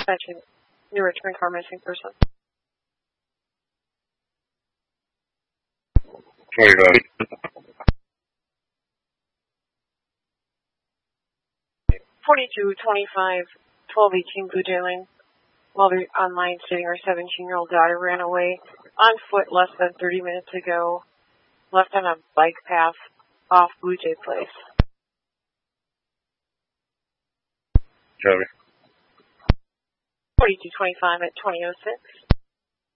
Dispatching New Richmond car missing person. Hey, Robbie. 4225 1218 Blue Jay Lane. While they're online stating our 17-year-old daughter ran away on foot less than 30 minutes ago, left on a bike path off Blue Jay Place. Copy. 4225 at 2006.